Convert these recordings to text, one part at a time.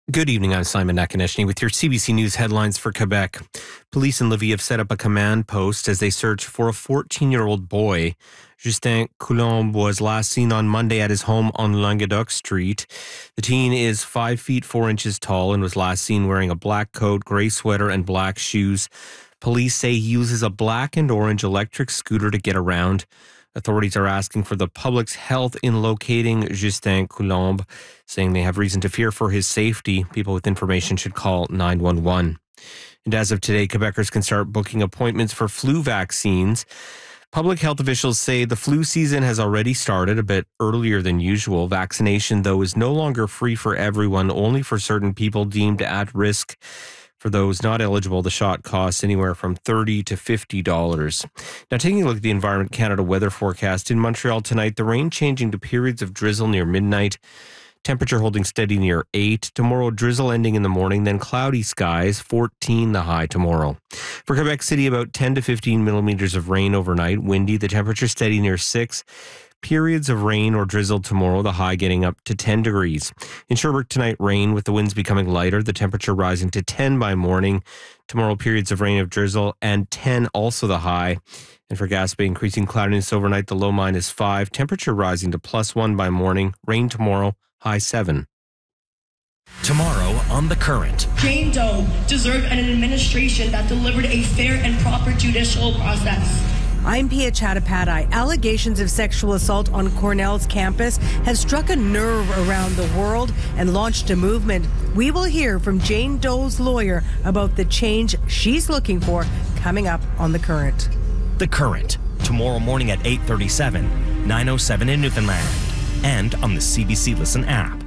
Good evening, I'm Simon Nakaneshny with your CBC News headlines for Quebec. Police in Lévis have set up a command post as they search for a 14-year-old boy. Justin Coulombe was last seen on Monday at his home on Languedoc Street. The teen is 5 feet 4 inches tall and was last seen wearing a black coat, gray sweater, and black shoes. Police say he uses a black and orange electric scooter to get around. Authorities are asking for the public's health in locating Justin Coulombe, saying they have reason to fear for his safety. People with information should call 911. And as of today, Quebecers can start booking appointments for flu vaccines. Public health officials say the flu season has already started a bit earlier than usual. Vaccination, though, is no longer free for everyone, only for certain people deemed at risk. For those not eligible, the shot costs anywhere from $30 to $50. Now, taking a look at the Environment Canada weather forecast, in Montreal tonight, the rain changing to periods of drizzle near midnight. Temperature holding steady near 8. Tomorrow, drizzle ending in the morning, then cloudy skies, 14 the high tomorrow. For Quebec City, about 10 to 15 millimeters of rain overnight. Windy, the temperature steady near 6. Periods of rain or drizzle tomorrow, the high getting up to 10 degrees. In Sherbrooke tonight, rain with the winds becoming lighter, the temperature rising to 10 by morning. Tomorrow, periods of rain or drizzle and 10 also the high. And for Gaspé, increasing cloudiness overnight, the low -5. Temperature rising to +1 by morning. Rain tomorrow, high 7. Tomorrow on The Current. Jane Doe deserved an administration that delivered a fair and proper judicial process. I'm Pia Chattopadhyay. Allegations of sexual assault on Cornell's campus has struck a nerve around the world and launched a movement. We will hear from Jane Doe's lawyer about the change she's looking for coming up on The Current. The Current, tomorrow morning at 8:37, 9:07 in Newfoundland, and on the CBC Listen app.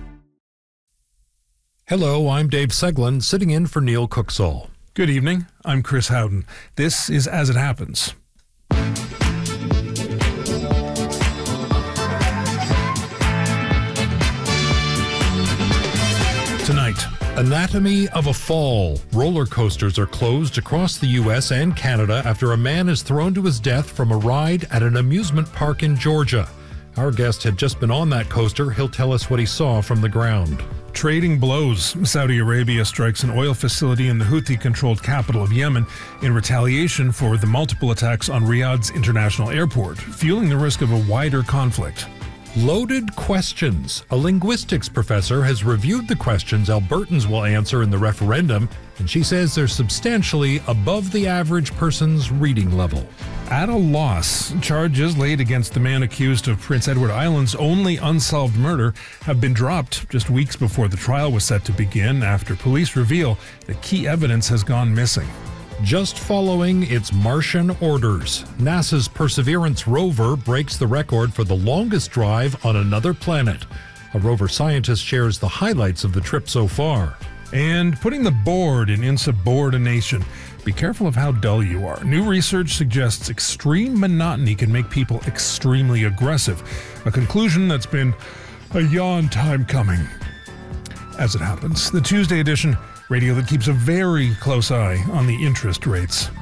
Hello, I'm Dave Seglin, sitting in for Neil Cooksall. Good evening, I'm Chris Howden. This is As It Happens. Tonight, Anatomy of a fall. Roller coasters are closed across the U.S. and Canada after a man is thrown to his death from a ride at an amusement park in Georgia. Our guest had just been on that coaster. He'll tell us what he saw from the ground. trading blows. Saudi Arabia strikes an oil facility in the Houthi-controlled capital of Yemen in retaliation for the multiple attacks on Riyadh's international airport, fueling the risk of a wider conflict. Loaded questions. A linguistics professor has reviewed the questions Albertans will answer in the referendum, and she says they're substantially above the average person's reading level. At a loss, charges laid against the man accused of Prince Edward Island's only unsolved murder have been dropped just weeks before the trial was set to begin after police reveal that key evidence has gone missing. Just following its Martian orders, NASA's Perseverance rover breaks the record for the longest drive on another planet. A rover scientist shares the highlights of the trip so far. And putting the board in insubordination. Be careful of how dull you are. New research suggests extreme monotony can make people extremely aggressive. A conclusion that's been a yawn time coming. As it happens, the Tuesday edition, radio that keeps a very close eye on the interest rates.